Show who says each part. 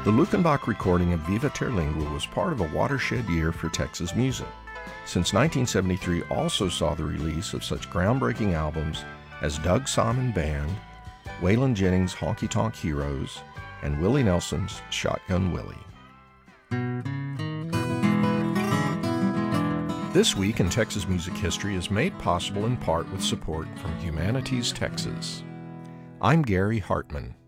Speaker 1: The Luckenbach recording of Viva Terlingua was part of a watershed year for Texas music, since 1973 also saw the release of such groundbreaking albums as Doug Simon Band, Waylon Jennings' Honky Tonk Heroes, and Willie Nelson's Shotgun Willie. This Week in Texas Music History is made possible in part with support from Humanities Texas. I'm Gary Hartman.